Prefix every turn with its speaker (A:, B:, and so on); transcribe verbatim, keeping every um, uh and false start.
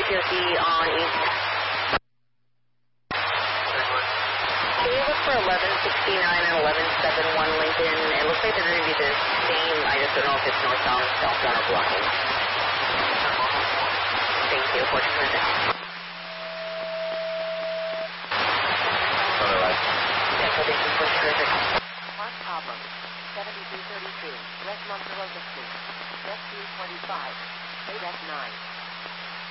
A: T O C on East. Can you look for eleven sixty-nine and eleven seventy-one Lincoln? It looks like they're going to be the same. I just don't know if it's northbound, southbound, or blocking. Thank you. Fortune Center. Transportation Fortune Center.
B: Hot problem. seventy-two thirty-two. West Monterosa Street. S two twenty-five. eight F nine.